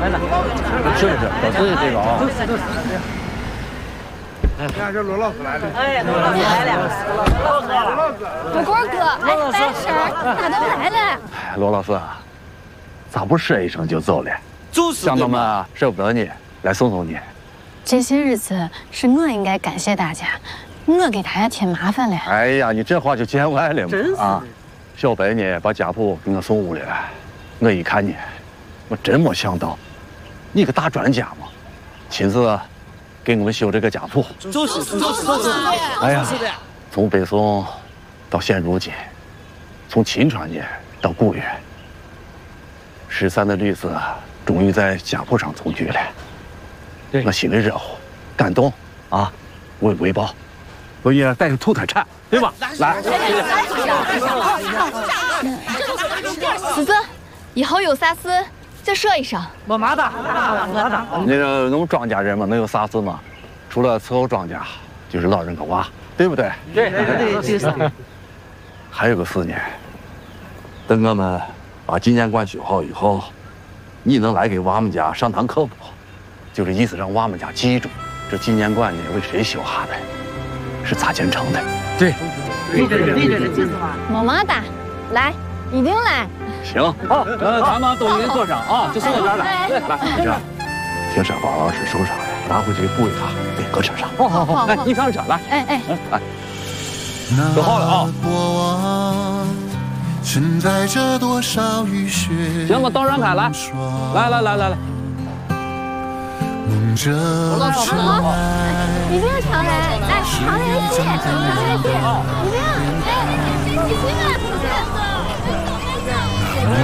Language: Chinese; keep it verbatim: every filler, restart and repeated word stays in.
来来，是不是？都是这个啊。 你看这罗老师来了。 哎，罗老师来了。 果果哥，哎，办事儿，大都来了。 罗老师，咋不说一声就走了？ 就是乡亲们舍不得你，来送送你。 这些日子是我应该感谢大家，我给大家添麻烦了。 哎呀，你这话就见外了嘛！ 真是啊，小白呢把家谱给我送屋里来，我一看呢，我真没想到，你个大专家嘛，亲自给我们修这个家谱。 就是就是就是。 哎呀，从北宋到现如今，从秦川年到古月，失散的女子终于在家谱上重聚了。我心里热乎，感动啊！为为报，所以带着兔特产，对吧？来， 子子，以后有啥事就说一声。 没嘛的，没的。 那个我们庄稼人嘛，能有啥事嘛？除了伺候庄稼，就是老人个娃，对不对？ 对对对，就是。 还有个思念，等我们把纪念馆修好以后，你能来给娃们家上堂课不？就是意思让娃们家记住，这纪念馆呢为谁修下的，是咋建成的。对， 对对对对对，就是嘛。 么么哒，来，一定来。 行，好，那咱们都一人坐上啊，就送到这儿来。来，这样，听沙发老师受伤了，拿回去补一下，给搁车上。好好好，来，你上车来。哎哎哎，走好了啊。承载着多少雨雪。行吧，灯让开，来，来来来来来。梦着尘埃， 一定要常来，来常来一起，常来一起，一定要，哎，一起去吧。